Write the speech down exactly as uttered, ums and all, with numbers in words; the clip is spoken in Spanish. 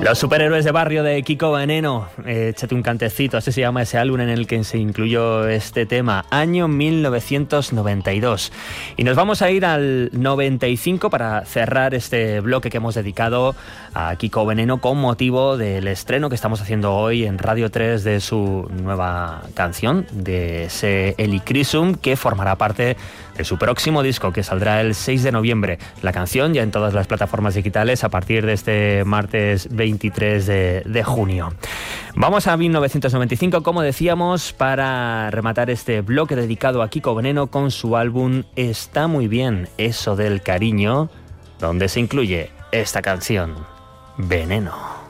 Los superhéroes de barrio de Kiko Veneno, eh, échate un cantecito, así se llama ese álbum en el que se incluyó este tema, año mil novecientos noventa y dos. Y nos vamos a ir al noventa y cinco para cerrar este bloque que hemos dedicado a Kiko Veneno con motivo del estreno que estamos haciendo hoy en Radio tres de su nueva canción, de ese Helichrysum, que formará parte de su próximo disco que saldrá el seis de noviembre. La canción ya en todas las plataformas digitales a partir de este martes veintitrés de, de junio. Vamos a mil novecientos noventa y cinco, como decíamos, para rematar este bloque dedicado a Kiko Veneno con su álbum Está muy bien eso del cariño, donde se incluye esta canción, Veneno.